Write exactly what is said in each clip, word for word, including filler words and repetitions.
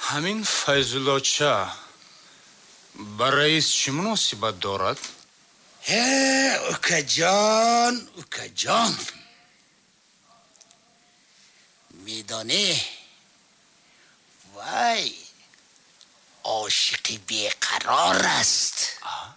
همین فیض‌الله چه با رئیس چی مناسبت دارد؟ هی اوکا جان اوکا جان میدانی وای عاشقی بیقرار است.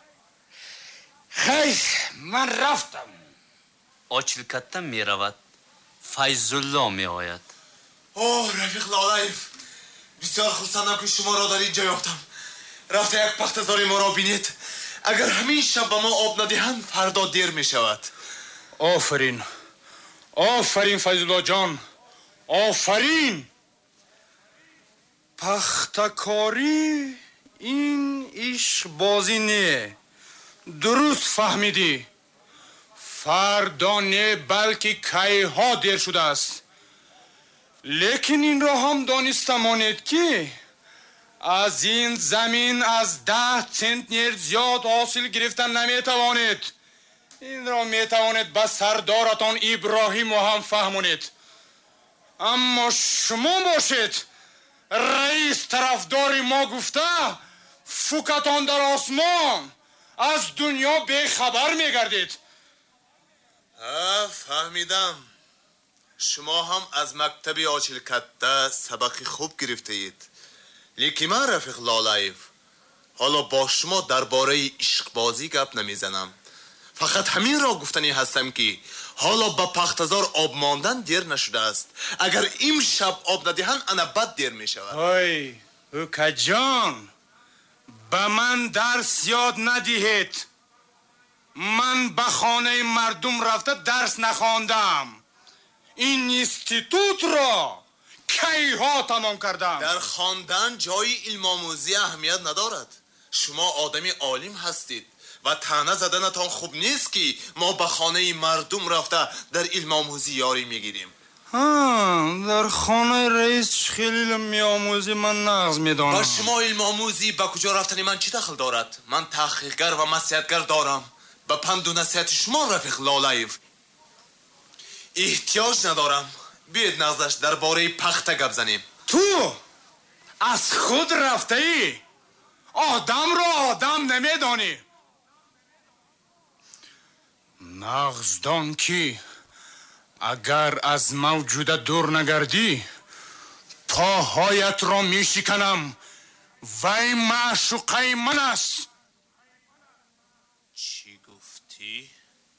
خیر من رفتم. آچیل کتم می رود. فیض‌الله می آید. اوه رفیق لالایف، بسیار خرسندم که شما را در اینجا یافتم. رفته یک پختزاری ما را بینید. اگر همین شب به ما آب ندهند فردا دیر می شود. آفرین آفرین فیض‌الله جان، آفرین. پختکاری این عشق بازی نه. درست فهمیدی. فردا نه بلکه کی ها دیر شده است. لیکن این را هم دانسته مانید که از این زمین از ده سنتنر زیاد حاصل گرفتن نمیتوانید. این را میتوانید به سردارتان ابراهیم و هم فهمونید. اما شما باشید رئیس طرفدار ما گفته فوکتان در آسمان از دنیا بیخبر میگردید. فهمیدم شما هم از مکتب آچیل کته سبق خوب گرفته اید. لیکن من رفیق لالایف حالا با شما درباره عشق بازی گپ نمیزنم. فقط همین را گفتنی هستم که حالا با پختزار آب ماندن دیر نشده است. اگر این شب آب ندهند انا بد دیر می شود. های اوکا جان، به من درس یاد ندهید. من به خانه مردم رفته درس نخواندم. این اینستیتوت را کی ها تمام کردم. در خواندن جای علم آموزی اهمیت ندارد. شما آدمی عالم هستید و طعنه زدنتان خوب نیست که ما به خانه مردم رفته در علم آموزی یاری میگیریم. ها در خانه رئیس خیلی علم آموزی من نغز میدانم. با شما علم آموزی به کجا رفتن من چی دخل دارد؟ من تحقیقگر و نصیحتگر دارم. به پند و نصیحت شما رفیق لالایف احتیاج ندارم. بیاید نغزش درباره پخته گپ زنیم. تو از خود رفته ای؟ آدم را آدم نمیدانی. نغزدان کی اگر از موجوده دور نگردی پاهایت را میشکنم. وی معشوقه من است. چی گفتی؟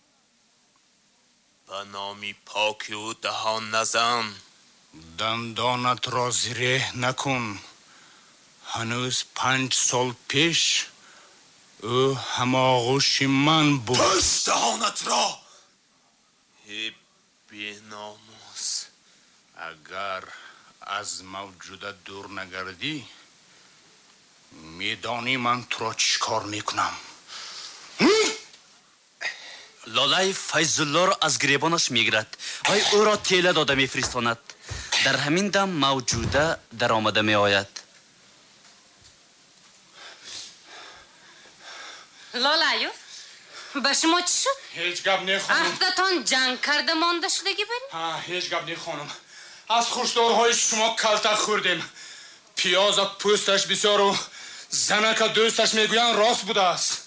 به نامی پاکی و دهان نزن. دندانت را زره نکن. هنوز پنج سال پیش او هماغوش من بود. پس دهانت را. ای بی ناموس. اگر از موجوده دور نگردی میدانی من تو را چی کار میکنم. لالایف فیض‌الله را از گریبانش میگیرد و او را تیله داده میفرستاند. در همین دم موجوده در آمده می آید. لالایف به شما چی شد؟ هیچ گپ نه خانم. افتتان جنگ کرده مانده شدگی بریم؟ ها هیچ گپ نه خانم. از خوشدارهای شما کلتک خوردیم. پیاز و پوستش بسیار و زنک دوستش میگوین راست بوده است.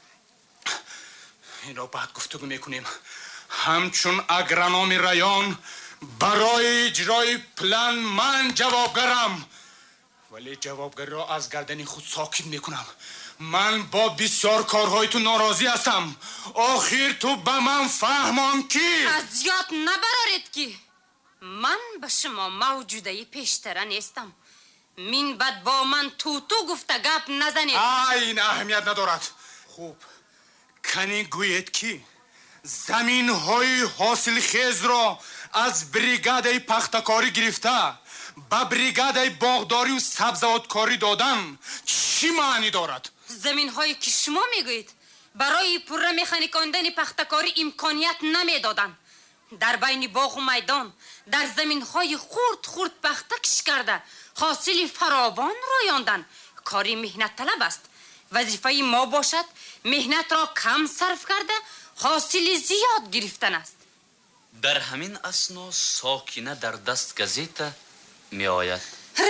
این را بعد گفتگو میکنیم. همچون اگرنام ریان برای اجرای پلان من جوابگرم، ولی جوابگر را از گردن خود ساکت میکنم. من با بسیار کارهای تو ناراضی هستم. آخر تو به من فهمان کی؟ از یاد نبرارید که من به شما موجوده پیشتره نیستم. من بد با من تو تو گفته گپ نزنید. این اهمیت ندارد. خوب کنی گوید که زمین های حاصل خیز را از بریگاد پختکاری گرفته با بریگاد باغداری و سبزواتکاری دادن چی معنی دارد؟ زمین هایی که شما میگویید برای پره مکانیکاندن پختکاری امکانیت نمیدادن. در بین باغ و میدان در زمین های خورد خورد پخته کش کرده حاصل فراوان رایاندن کاری مهنت طلب است. وظیفه ما باشد مهنت را کم صرف کرده حاصل زیاد گرفتن است. در همین اسنا ساکینه در دست گزیته می آید.